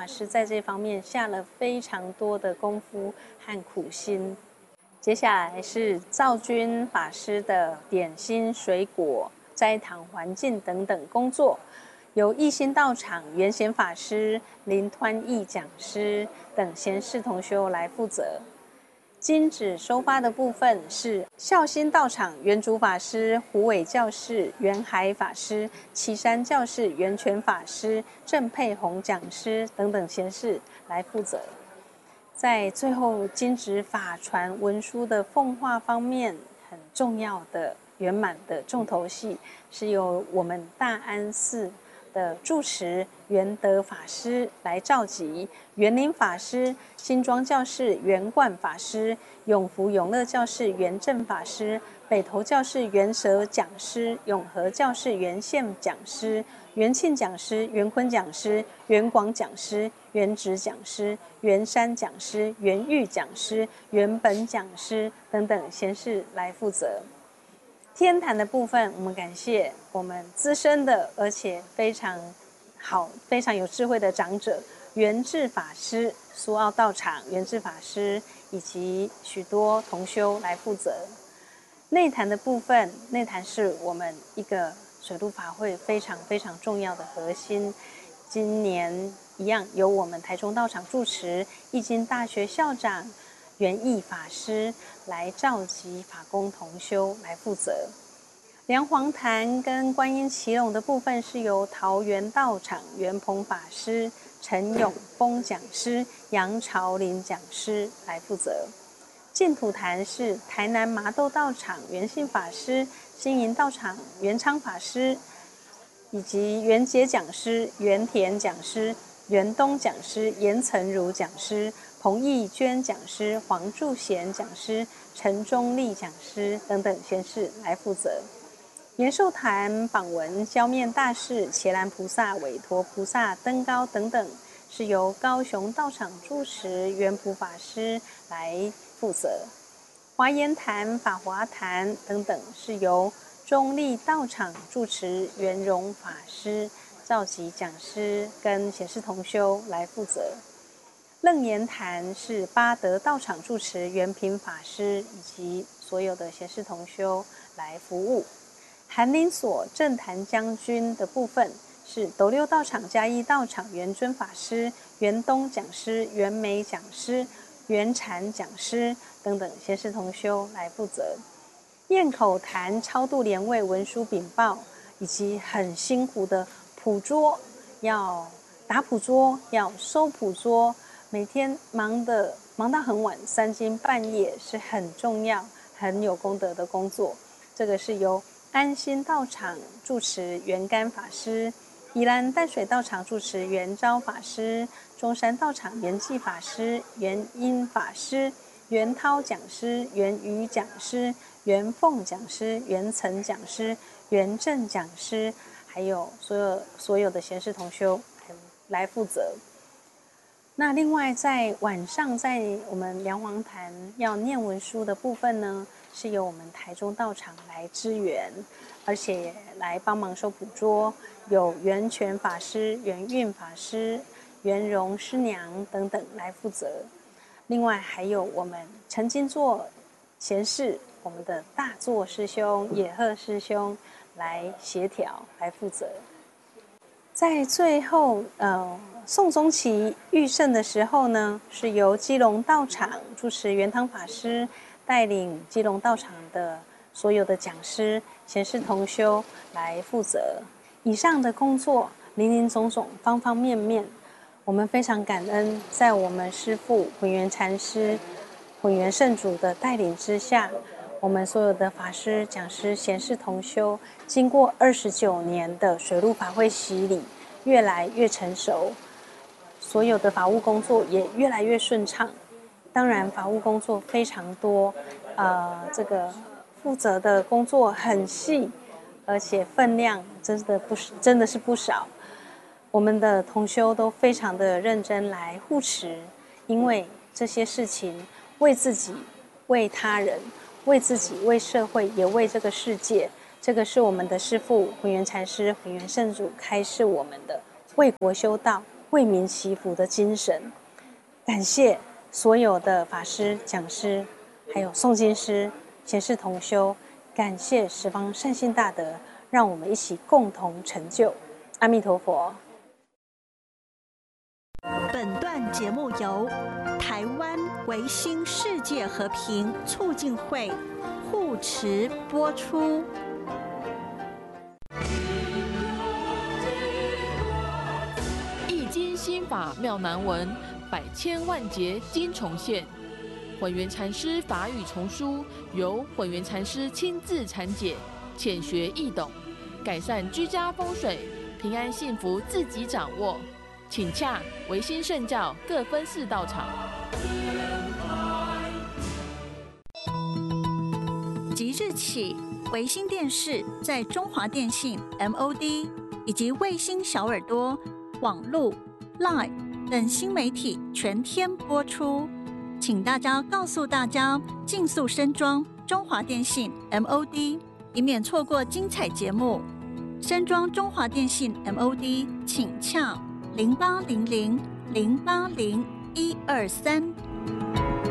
法师在这方面下了非常多的功夫和苦心。接下来是赵军法师的点心、水果、斋堂环境等等工作，由一心道场圆贤法师、林湍义讲师等贤士同修来负责。金纸收发的部分是孝心道场圆竹法师、虎尾教士、圆海法师、岐山教士、圆泉法师、郑佩红讲师等等贤士来负责。在最后金纸法传文书的奉化方面，很重要的圆满的重头戏是由我们大安寺的住持圆德法师来召集，圆林法师、新庄教士圆冠法师、永福永乐教士圆正法师、北投教士圆蛇讲师、永和教士圆宪讲师、圆庆讲师、圆坤讲师、圆广讲师、圆直讲师、圆山讲师、圆玉讲师、圆本讲师等等贤士来负责。天坛的部分，我们感谢我们资深的而且非常好、非常有智慧的长者圆智法师、苏澳道场圆智法师以及许多同修来负责。内坛的部分，内坛是我们一个水陆法会非常非常重要的核心。今年一样由我们台中道场住持义经大学校长圆义法师来召集法工同修来负责。梁皇坛跟观音骑龙的部分是由桃园道场圆鹏法师、陈永峰讲师、杨朝林讲师来负责。净土坛是台南麻豆道场圆信法师、新营道场圆昌法师以及圆杰讲师、圆田讲师、圆东讲师、严岑如讲师、彭义娟讲师、黄祝贤讲师、陈忠立讲师等等贤士来负责。延寿坛榜文消面大士、伽蓝菩萨、韦陀菩萨、登高等等是由高雄道场住持圆普法师来负责。华严坛、法华坛等等是由中立道场住持圆融法师召集讲师跟贤士同修来负责。楞严坛是八德道场住持圆平法师以及所有的贤士同修来服务。寒林所正坛将军的部分是斗六道场嘉义道场圆尊法师、圆东讲师、圆美讲师、圆禅讲师等等贤士同修来负责。堰口坛超度莲位文书禀报以及很辛苦的普桌，要打普桌，要收普桌，每天忙到很晚，3更半夜是很重要、很有功德的工作。这个是由安心道场住持圆甘法师、宜兰淡水道场住持圆昭法师、中山道场圆寂法师、圆音法师、圆涛讲师、圆瑜讲师、圆凤讲师、圆岑讲师、圆正讲师，还有所有的贤士同修来负责。那另外在晚上，在我们梁皇坛要念文书的部分呢，是由我们台中道场来支援，而且来帮忙收普桌，有圆泉法师、圆运法师、圆融师娘等等来负责。另外还有我们陈金座贤士，我们的大座师兄、野鹤师兄来协调来负责。在最后宋宗期御圣的时候呢，是由基隆道场住持圆汤法师带领基隆道场的所有的讲师、贤士同修来负责。以上的工作林林总总、方方面面，我们非常感恩，在我们师父混元禅师、混元圣主的带领之下，我们所有的法师、讲师、贤士同修，经过29年的水陆法会洗礼，越来越成熟，所有的法务工作也越来越顺畅。当然，法务工作非常多，这个负责的工作很细，而且分量真的是不少。我们的同修都非常的认真来护持，因为这些事情为自己、为他人、为自己、为社会，也为这个世界。这个是我们的师父混元禅师、混元圣主开示我们的：为国修道， 为民祈福的精神。感谢所有的法师、讲师，还有诵经师、贤士同修，感谢十方善心大德，让我们一起共同成就。阿弥陀佛。 本段节目由台湾维新世界和平促进会护持播出。 易经心法妙难文，百千万劫经重现。混元禅师法语丛书由混元禅师亲自阐解，浅学易懂，改善居家风水，平安幸福自己掌握。请洽维新圣教各分寺道场。 即日起，维新电视在中华电信 MOD 以及卫星小耳朵、网路、Line 等新媒体全天播出。请大家告诉大家，尽速升装中华电信 MOD， 以免错过精彩节目。升装中华电信 MOD， 请洽0800080123。